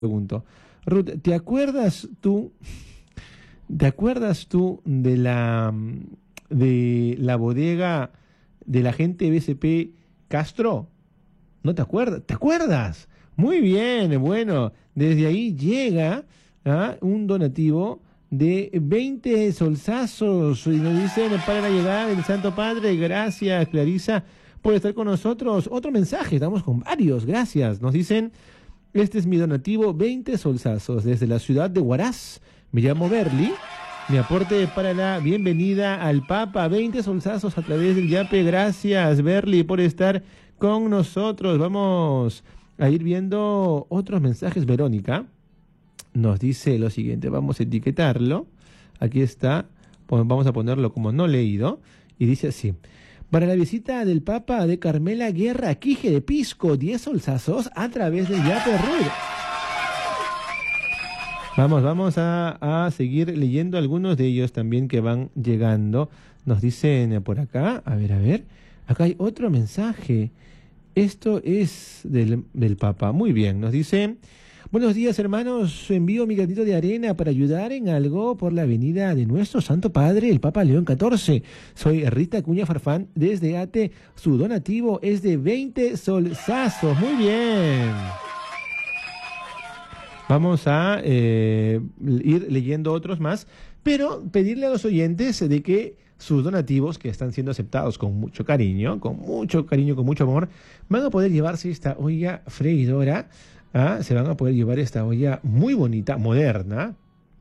pregunto, Ruth, ¿te acuerdas tú de la bodega de la gente BCP Castro? ¿No te acuerdas? ¿Te acuerdas? Muy bien, bueno, desde ahí llega un donativo de 20 solsazos y nos dicen para la llegada del Santo Padre. Gracias, Clarisa, por estar con nosotros. Otro mensaje, estamos con varios, gracias. Nos dicen, este es mi donativo, 20 solsazos desde la ciudad de Huaraz. Me llamo Berly. Mi aporte para la bienvenida al Papa, 20 solsazos a través del Yape. Gracias, Berly, por estar con nosotros. Vamos a ir viendo otros mensajes. Verónica nos dice lo siguiente, vamos a etiquetarlo. Aquí está, vamos a ponerlo como no leído. Y dice así: para la visita del Papa de Carmela Guerra, Quije de Pisco, 10 solsazos a través del Yape Ruth. Vamos a seguir leyendo algunos de ellos también que van llegando. Nos dicen por acá, a ver, acá hay otro mensaje. Esto es del Papa. Muy bien, nos dice: buenos días, hermanos, envío mi granito de arena para ayudar en algo por la venida de nuestro Santo Padre, el Papa León XIV. Soy Rita Acuña Farfán desde Ate. Su donativo es de 20 solsazos. Muy bien. Vamos a ir leyendo otros más, pero pedirle a los oyentes de que sus donativos, que están siendo aceptados con mucho cariño, con mucho amor, van a poder llevarse esta olla freidora. Se van a poder llevar esta olla muy bonita, moderna,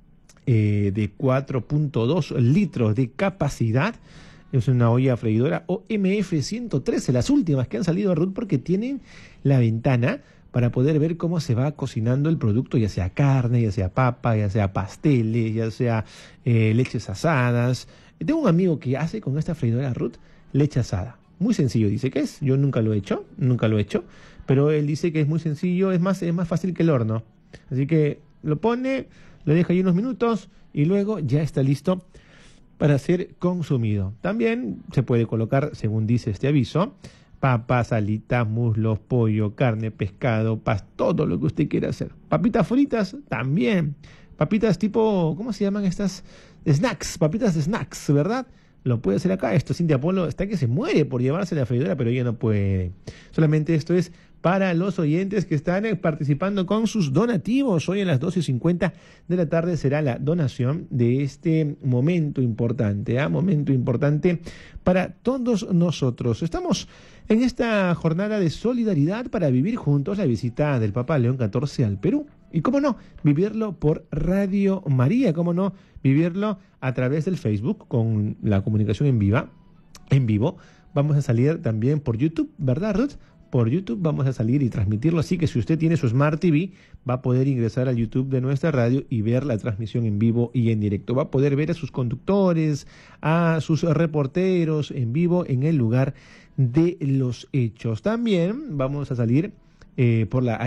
de 4.2 litros de capacidad. Es una olla freidora OMF 113, las últimas que han salido a Ruth, porque tienen la ventana para poder ver cómo se va cocinando el producto, ya sea carne, ya sea papa, ya sea pasteles, ya sea leches asadas. Tengo un amigo que hace con esta freidora Ruth leche asada. Muy sencillo, dice que es. Yo nunca lo he hecho, pero él dice que es muy sencillo, es más fácil que el horno. Así que lo pone, lo deja ahí unos minutos y luego ya está listo para ser consumido. También se puede colocar, según dice este aviso, papas, alitas, muslos, pollo, carne, pescado, todo lo que usted quiera hacer. Papitas fritas también. Papitas tipo, ¿cómo se llaman estas? Snacks, papitas de snacks, ¿verdad? Lo puede hacer acá. Esto, Cintia Polo está que se muere por llevarse la freidora, pero ella no puede. Solamente esto es para los oyentes que están participando con sus donativos. Hoy a las 12:50 de la tarde será la donación de este momento importante, momento importante para todos nosotros. Estamos en esta jornada de solidaridad para vivir juntos la visita del Papa León XIV al Perú. Y cómo no, vivirlo por Radio María, cómo no, vivirlo a través del Facebook con la comunicación en vivo. Vamos a salir también por YouTube, ¿verdad, Ruth? Por YouTube vamos a salir y transmitirlo, así que si usted tiene su Smart TV, va a poder ingresar al YouTube de nuestra radio y ver la transmisión en vivo y en directo. Va a poder ver a sus conductores, a sus reporteros en vivo en el lugar de los hechos. También vamos a salir por la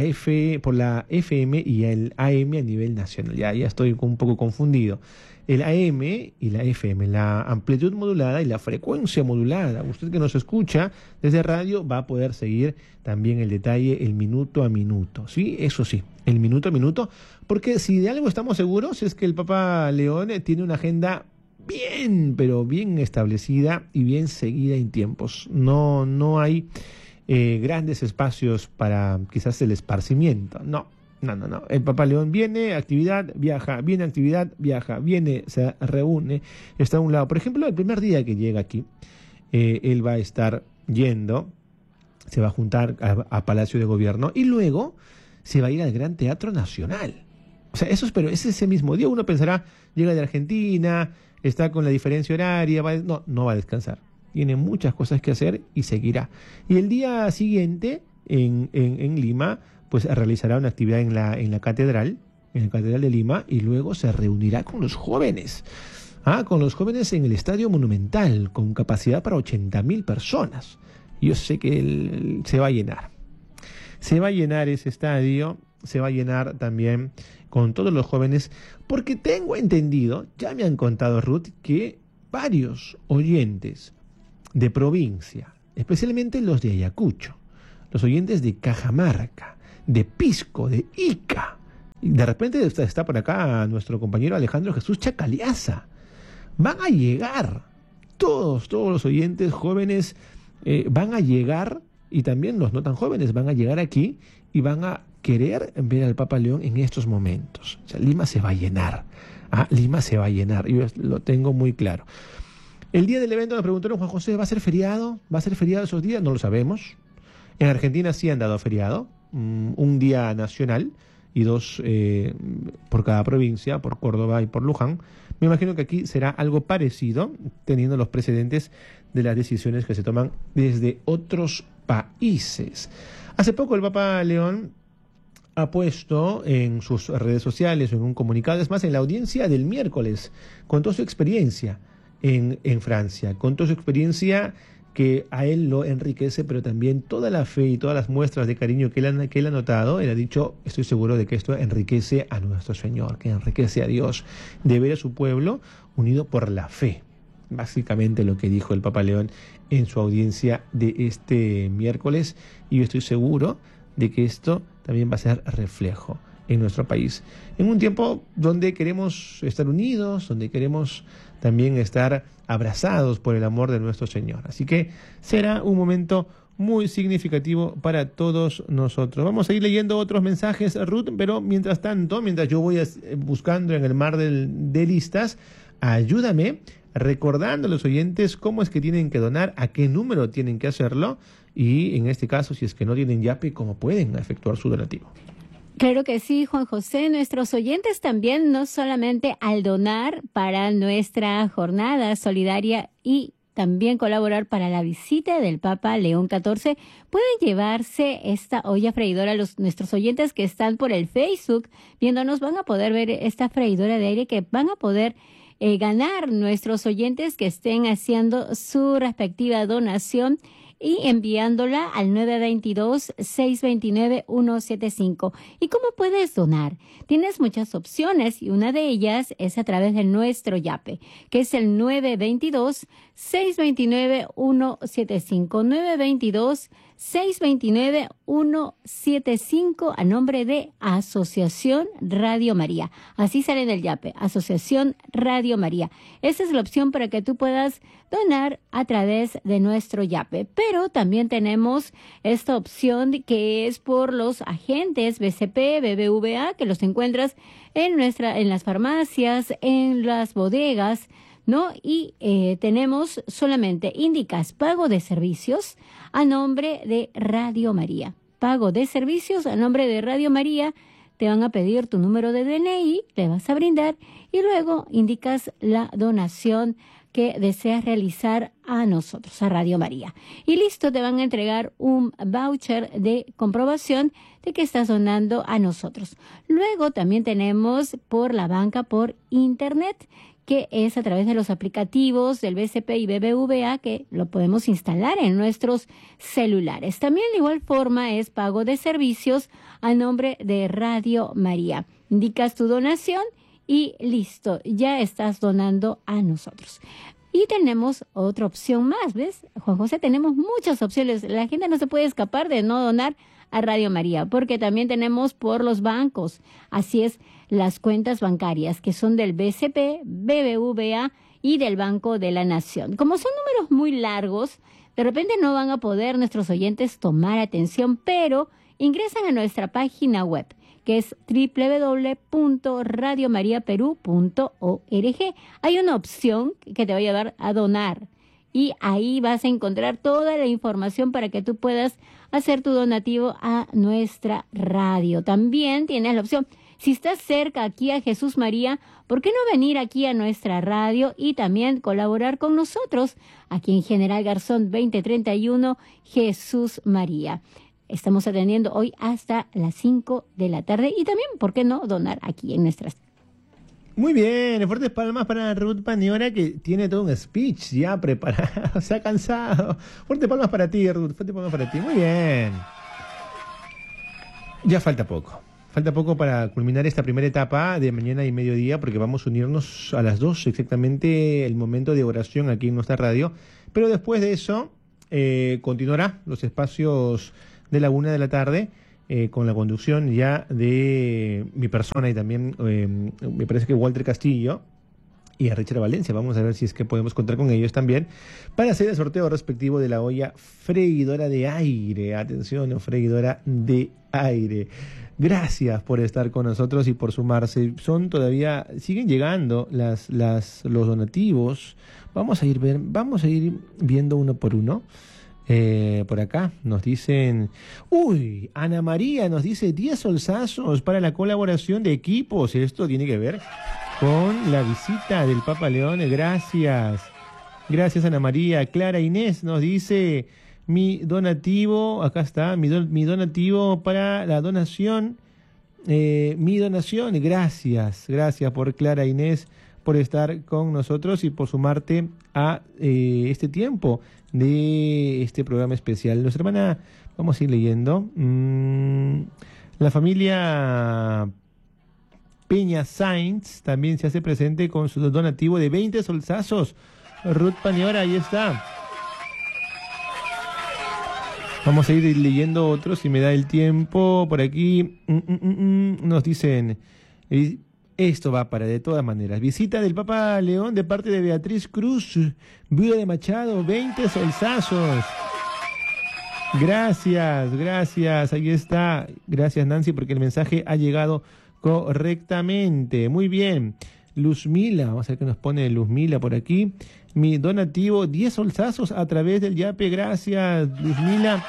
FM y el AM a nivel nacional. Ya estoy un poco confundido. El AM y la FM, la amplitud modulada y la frecuencia modulada. Usted que nos escucha desde radio va a poder seguir también el detalle, el minuto a minuto. Sí, eso sí, el minuto a minuto, porque si de algo estamos seguros es que el Papa León tiene una agenda bien, pero bien establecida y bien seguida en tiempos. No hay grandes espacios para quizás el esparcimiento. No. El Papa León viene, actividad, viaja, viene, actividad, viaja, viene, se reúne, está a un lado. Por ejemplo, el primer día que llega aquí, él va a estar yendo, se va a juntar a Palacio de Gobierno y luego se va a ir al Gran Teatro Nacional. O sea, pero es ese mismo día. Uno pensará, llega de Argentina, está con la diferencia horaria, no va a descansar. Tiene muchas cosas que hacer y seguirá. Y el día siguiente, en Lima, pues realizará una actividad en la catedral de Lima, y luego se reunirá con los jóvenes. Con los jóvenes en el Estadio Monumental, con capacidad para 80.000 personas. Yo sé que se va a llenar. Se va a llenar ese estadio, se va a llenar también con todos los jóvenes, porque tengo entendido, ya me han contado, Ruth, que varios oyentes de provincia, especialmente los de Ayacucho, los oyentes de Cajamarca, de Pisco, de Ica, Y de repente está por acá nuestro compañero Alejandro Jesús Chacaliaza. Van a llegar, todos los oyentes jóvenes van a llegar, y también los no tan jóvenes van a llegar aquí y van a querer ver al Papa León en estos momentos. O sea, Lima se va a llenar. Lima se va a llenar, yo lo tengo muy claro. El día del evento nos preguntaron, Juan José, ¿va a ser feriado? ¿Va a ser feriado esos días? No lo sabemos. En Argentina sí han dado feriado, un día nacional y 2 por cada provincia, por Córdoba y por Luján. Me imagino que aquí será algo parecido, teniendo los precedentes de las decisiones que se toman desde otros países. Hace poco el Papa León ha puesto en sus redes sociales o en un comunicado, es más, en la audiencia del miércoles, contó su experiencia en Francia, contó su experiencia que a él lo enriquece, pero también toda la fe y todas las muestras de cariño que él ha notado. Él ha dicho, estoy seguro de que esto enriquece a nuestro Señor, que enriquece a Dios, de ver a su pueblo unido por la fe. Básicamente lo que dijo el Papa León en su audiencia de este miércoles, y yo estoy seguro de que esto también va a ser reflejo en nuestro país. En un tiempo donde queremos estar unidos, donde queremos también estar abrazados por el amor de nuestro Señor. Así que será un momento muy significativo para todos nosotros. Vamos a ir leyendo otros mensajes, Ruth, pero mientras tanto, mientras yo voy buscando en el mar de listas, ayúdame recordando a los oyentes cómo es que tienen que donar, a qué número tienen que hacerlo, y en este caso, si es que no tienen Yape, cómo pueden efectuar su donativo. Claro que sí, Juan José. Nuestros oyentes también, no solamente al donar para nuestra jornada solidaria y también colaborar para la visita del Papa León XIV, pueden llevarse esta olla freidora. Nuestros oyentes que están por el Facebook viéndonos van a poder ver esta freidora de aire que van a poder ganar nuestros oyentes que estén haciendo su respectiva donación y enviándola al 922-629-175. ¿Y cómo puedes donar? Tienes muchas opciones y una de ellas es a través de nuestro Yape, que es el 922-629-175. 922-629-175 a nombre de Asociación Radio María. Así sale en el Yape, Asociación Radio María. Esa es la opción para que tú puedas donar a través de nuestro Yape. Pero también tenemos esta opción que es por los agentes BCP, BBVA, que los encuentras en las farmacias, en las bodegas, ¿no? Y tenemos solamente, indicas pago de servicios a nombre de Radio María. Pago de servicios a nombre de Radio María. Te van a pedir tu número de DNI, le vas a brindar y luego indicas la donación que deseas realizar a nosotros, a Radio María. Y listo, te van a entregar un voucher de comprobación de que estás donando a nosotros. Luego también tenemos por la banca por internet, que es a través de los aplicativos del BCP y BBVA, que lo podemos instalar en nuestros celulares. También de igual forma es pago de servicios a nombre de Radio María. Indicas tu donación y listo, ya estás donando a nosotros. Y tenemos otra opción más, ¿ves? Juan José, tenemos muchas opciones. La gente no se puede escapar de no donar a Radio María, porque también tenemos por los bancos. Así es, las cuentas bancarias que son del BCP, BBVA y del Banco de la Nación. Como son números muy largos, de repente no van a poder nuestros oyentes tomar atención, pero ingresan a nuestra página web, que es www.radiomariaperú.org. Hay una opción que te va a llevar a donar y ahí vas a encontrar toda la información para que tú puedas hacer tu donativo a nuestra radio. También tienes la opción, si estás cerca aquí a Jesús María, ¿por qué no venir aquí a nuestra radio y también colaborar con nosotros aquí en General Garzón 2031 Jesús María? Estamos atendiendo hoy hasta las 5 de la tarde y también, ¿por qué no donar aquí en nuestras? Muy bien, fuertes palmas para Ruth Paniora, que tiene todo un speech ya preparado, se ha cansado. Fuertes palmas para ti, Ruth, fuertes palmas para ti. Muy bien. Ya falta poco para culminar esta primera etapa de mañana y mediodía, porque vamos a unirnos a las 2 exactamente el momento de oración aquí en nuestra radio. Pero después de eso continuará los espacios de la 1 de la tarde con la conducción ya de mi persona y también me parece que Walter Castillo y a Richard Valencia. Vamos a ver si es que podemos contar con ellos también para hacer el sorteo respectivo de la olla freidora de aire. Atención, freidora de aire. Gracias por estar con nosotros y por sumarse. Siguen llegando los donativos. Vamos a ir viendo uno por uno. Por acá nos dicen, Ana María nos dice 10 solsazos para la colaboración de equipos. Esto tiene que ver con la visita del Papa León. Gracias Ana María. Clara Inés nos dice, mi donativo, acá está, mi donativo para la donación, mi donación. Gracias por Clara Inés, por estar con nosotros y por sumarte a este tiempo de este programa especial. Nuestra hermana, vamos a ir leyendo, la familia Peña Sainz también se hace presente con su donativo de 20 solsazos. Ruth Paniora, ahí está. Vamos a ir leyendo otros si me da el tiempo. Por aquí nos dicen, esto va para de todas maneras. Visita del Papa León de parte de Beatriz Cruz, viuda de Machado, 20 solsazos. Gracias, ahí está. Gracias, Nancy, porque el mensaje ha llegado correctamente. Muy bien. Luzmila, vamos a ver qué nos pone Luzmila por aquí. Mi donativo, 10 solsazos a través del Yape. Gracias, Luzmila,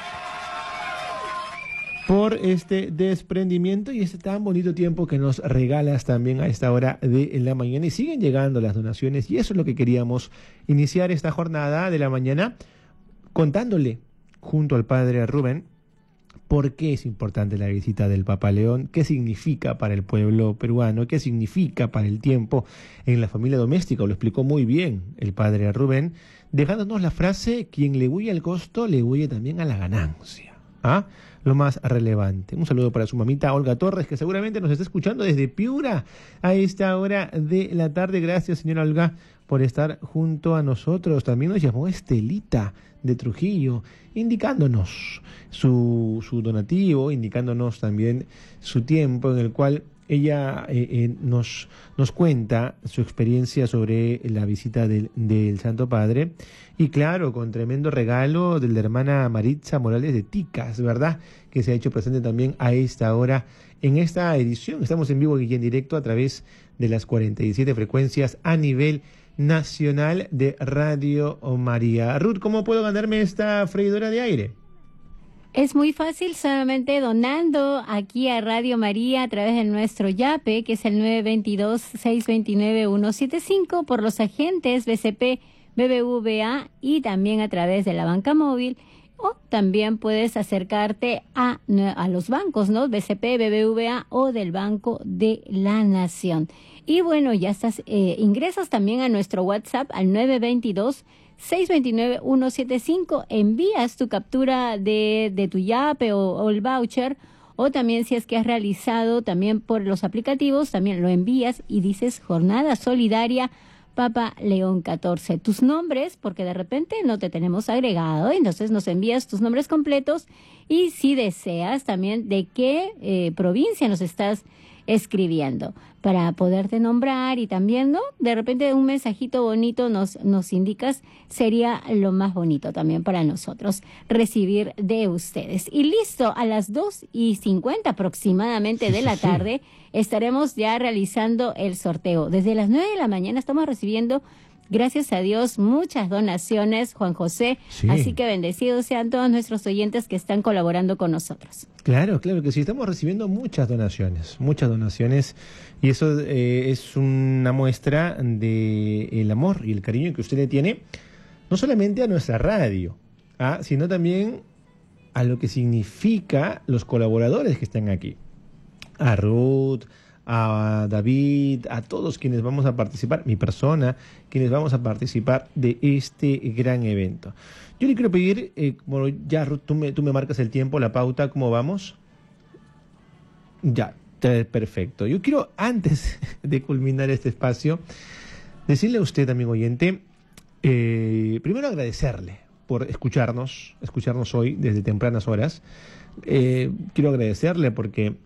por este desprendimiento y este tan bonito tiempo que nos regalas también a esta hora de la mañana. Y siguen llegando las donaciones y eso es lo que queríamos iniciar esta jornada de la mañana contándole junto al padre Rubén por qué es importante la visita del Papa León, qué significa para el pueblo peruano, qué significa para el tiempo en la familia doméstica. Lo explicó muy bien el padre Rubén, dejándonos la frase, quien le huye al costo, le huye también a la ganancia. Lo más relevante. Un saludo para su mamita Olga Torres, que seguramente nos está escuchando desde Piura a esta hora de la tarde. Gracias, señora Olga, por estar junto a nosotros. También nos llamó Estelita de Trujillo, indicándonos su donativo, indicándonos también su tiempo en el cual ella nos cuenta su experiencia sobre la visita del Santo Padre. Y claro, con tremendo regalo de la hermana Maritza Morales de Ticas, ¿verdad? Que se ha hecho presente también a esta hora en esta edición. Estamos en vivo y en directo a través de las 47 frecuencias a nivel nacional de Radio María. Ruth, ¿cómo puedo ganarme esta freidora de aire? Es muy fácil, solamente donando aquí a Radio María a través de nuestro YAPE, que es el 922-629-175, por los agentes BCP, BBVA y también a través de la banca móvil. O también puedes acercarte a los bancos, ¿no? BCP, BBVA o del Banco de la Nación. Y bueno, ya estás, ingresas también a nuestro WhatsApp al 922-629-175, envías tu captura de tu YAPE o el voucher, o también si es que has realizado también por los aplicativos, también lo envías y dices Jornada Solidaria Papa León XIV, tus nombres, porque de repente no te tenemos agregado, entonces nos envías tus nombres completos y si deseas también de qué provincia nos estás escribiendo para poderte nombrar y también, ¿no? De repente un mensajito bonito nos indicas, sería lo más bonito también para nosotros recibir de ustedes. Y listo, a las 2:50 aproximadamente de la tarde estaremos ya realizando el sorteo. Desde las 9 de la mañana estamos recibiendo, gracias a Dios, muchas donaciones, Juan José. Sí. Así que bendecidos sean todos nuestros oyentes que están colaborando con nosotros. Claro que sí, estamos recibiendo muchas donaciones, y eso es una muestra del amor y el cariño que usted le tiene, no solamente a nuestra radio, sino también a lo que significa los colaboradores que están aquí, a Ruth, a David, a todos quienes vamos a participar, mi persona, quienes vamos a participar de este gran evento. Yo le quiero pedir, bueno, ya Ruth, tú me marcas el tiempo, la pauta, ¿cómo vamos? Ya, perfecto. Yo quiero, antes de culminar este espacio, decirle a usted, amigo oyente, primero agradecerle por escucharnos hoy desde tempranas horas. Quiero agradecerle porque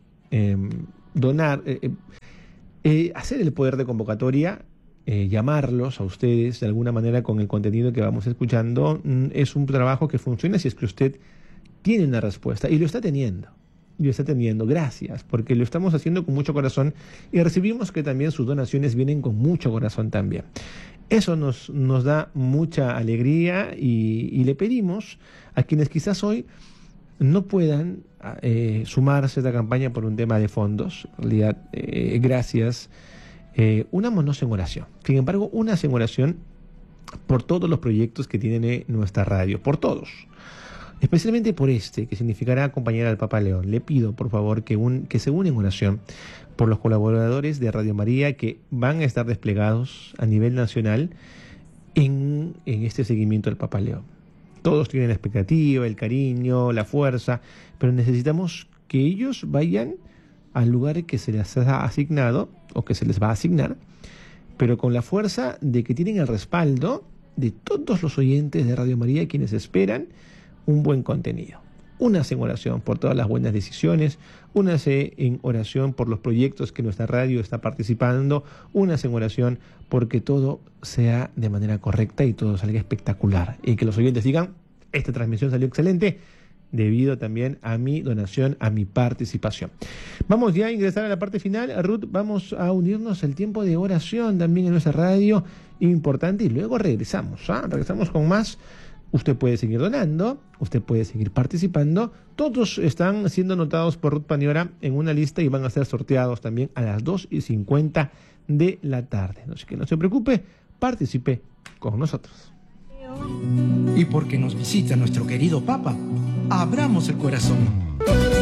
hacer el poder de convocatoria, llamarlos a ustedes de alguna manera con el contenido que vamos escuchando, es un trabajo que funciona si es que usted tiene una respuesta, y lo está teniendo. Gracias, porque lo estamos haciendo con mucho corazón y recibimos que también sus donaciones vienen con mucho corazón también. Eso nos da mucha alegría y le pedimos a quienes quizás hoy no puedan sumarse a esta campaña por un tema de fondos, en realidad, gracias, unámonos en oración. Sin embargo, únase en oración por todos los proyectos que tiene nuestra radio, por todos. Especialmente por que significará acompañar al Papa León. Le pido, por favor, que se unen en oración por los colaboradores de Radio María que van a estar desplegados a nivel nacional en este seguimiento del Papa León. Todos tienen la expectativa, el cariño, la fuerza, pero necesitamos que ellos vayan al lugar que se les ha asignado o que se les va a asignar, pero con la fuerza de que tienen el respaldo de todos los oyentes de Radio María, quienes esperan un buen contenido. Únase en oración por todas las buenas decisiones, únase en oración por los proyectos que nuestra radio está participando, únase en oración porque todo sea de manera correcta y todo salga espectacular. Y que los oyentes digan, esta transmisión salió excelente, debido también a mi donación, a mi participación. Vamos ya a ingresar a la parte final. Ruth, vamos a unirnos al tiempo de oración también en nuestra radio, importante, y luego regresamos. Regresamos con más. Usted puede seguir donando, usted puede seguir participando. Todos están siendo anotados por Ruth Paniora en una lista y van a ser sorteados también a las 2:50 de la tarde. Así que no se preocupe, participe con nosotros. Y porque nos visita nuestro querido Papa, abramos el corazón.